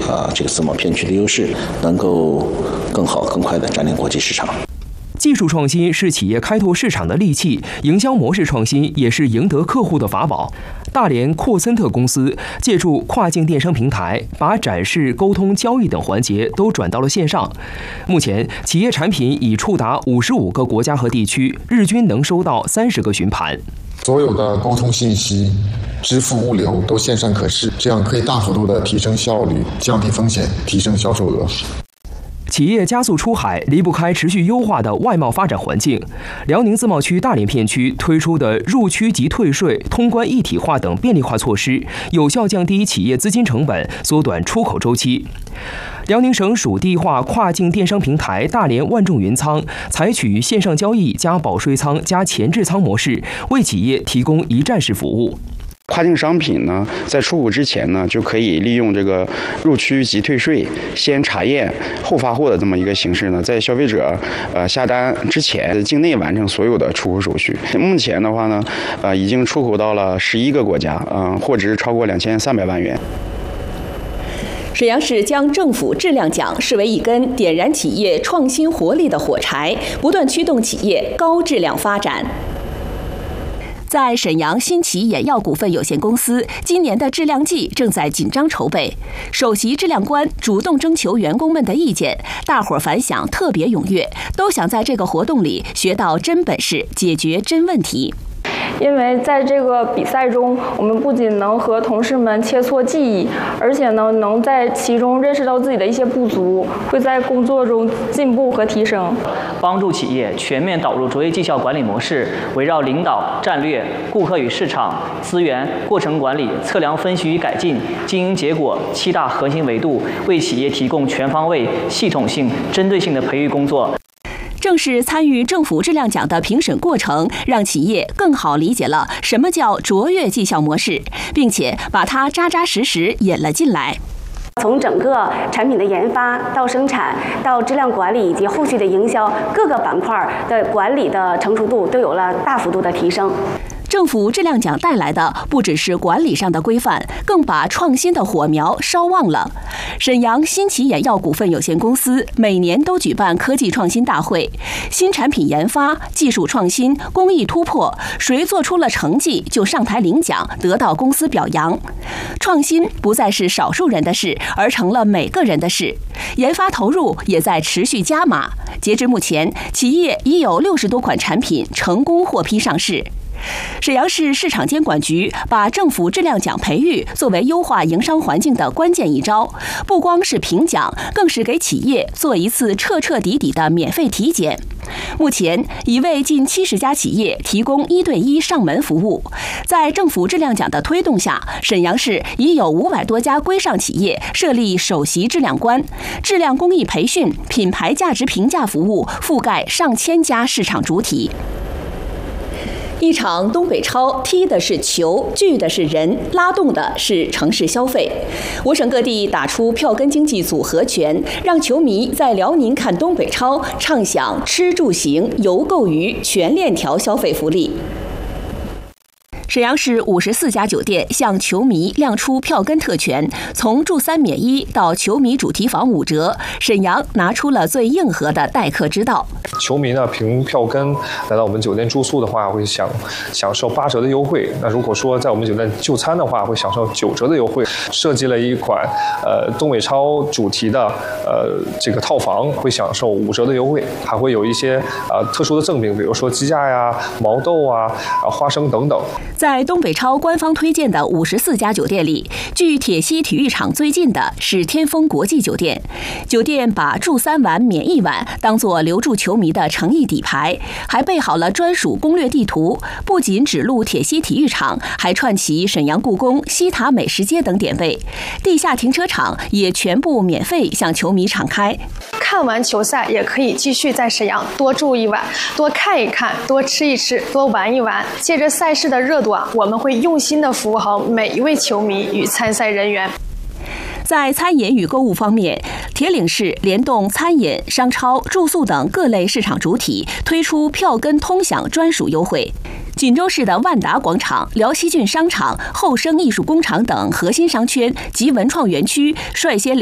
这个自贸片区的优势，能够更好、更快地占领国际市场。 技术创新是企业开拓市场的利器，营销模式创新也是赢得客户的法宝。大连阔森特公司借助跨境电商平台，把展示、沟通、交易等环节都转到了线上。目前，企业产品已触达55个国家和地区，日均能收到30个询盘。 所有的沟通信息、支付、物流都线上可视，这样可以大幅度的提升效率、降低风险、提升销售额。 企业加速出海离不开持续优化的外贸发展环境。辽宁自贸区大连片区推出的入区及退税、通关一体化等便利化措施，有效降低企业资金成本，缩短出口周期。辽宁省属地化跨境电商平台大连万众云仓采取线上交易加保税仓加前置仓模式，为企业提供一站式服务。 跨境商品呢，在出口之前呢，就可以利用这个入区及退税、先查验后发货的这么一个形式呢，在消费者下单之前，境内完成所有的出口手续。目前的话呢，已经出口到了11个国家，货值超过2300万元。 沈阳市将政府质量奖视为一根点燃企业创新活力的火柴，不断驱动企业高质量发展。在沈阳新奇眼药股份有限公司，今年的质量季正在紧张筹备。首席质量官主动征求员工们的意见，大伙儿反响特别踊跃，都想在这个活动里学到真本事，解决真问题。 因为在这个比赛中，我们不仅能和同事们切磋技艺，而且呢，能在其中认识到自己的一些不足，会在工作中进步和提升。 帮助企业全面导入卓越绩效管理模式，围绕领导、战略、顾客与市场、资源、过程管理、测量分析与改进、经营结果7大核心维度，为企业提供全方位、系统性、针对性的培育工作。 正是参与政府质量奖的评审过程，让企业更好理解了什么叫卓越绩效模式，并且把它扎扎实实引了进来。 从整个产品的研发到生产到质量管理以及后续的营销，各个板块的管理的成熟度都有了大幅度的提升。 政府质量奖带来的不只是管理上的规范，更把创新的火苗烧旺了。沈阳新奇眼药股份有限公司每年都举办科技创新大会，新产品研发、技术创新、工艺突破，谁做出了成绩就上台领奖，得到公司表扬。创新不再是少数人的事，而成了每个人的事。研发投入也在持续加码，截至目前，企业已有60多款产品成功获批上市。沈阳市市场监管局把政府质量奖培育作为优化营商环境的关键一招，不光是评奖，更是给企业做一次彻彻底底的免费体检。目前已为近70家企业提供1对1上门服务。在政府质量奖的推动下，沈阳市已有500多家规上企业设立首席质量官，质量工艺培训、品牌价值评价服务覆盖上千家市场主体。一场东北超踢的是球，聚的是人，拉动的是城市消费。我省各地打出票根经济组合拳，让球迷在辽宁看东北超，畅享吃住行游购娱全链条消费福利。沈阳市54家酒店向球迷亮出票根特权，从住3免1到球迷主题房5折，沈阳拿出了最硬核的待客之道。 球迷呢，凭票根来到我们酒店住宿的话，会享受8折的优惠。那如果说在我们酒店就餐的话，会享受9折的优惠。设计了一款东北超主题的这个套房，会享受5折的优惠，还会有一些特殊的赠品，比如说鸡架呀、毛豆啊、花生等等。 在东北超官方推荐的54家酒店里，距铁西体育场最近的是天丰国际酒店。酒店把住3晚免1晚当作留住球迷的诚意底牌，还备好了专属攻略地图，不仅指路铁西体育场，还串起沈阳故宫、西塔美食街等点位。地下停车场也全部免费向球迷敞开。 看完球赛也可以继续在沈阳多住1晚，多看一看，多吃一吃，多玩一玩。借着赛事的热度我们会用心地服务好每一位球迷与参赛人员。在餐饮与购物方面，铁岭市联动餐饮、商超、住宿等各类市场主体，推出票根通享专属优惠。锦州市的万达广场、辽西郡商场、后生艺术工厂等核心商圈及文创园区率先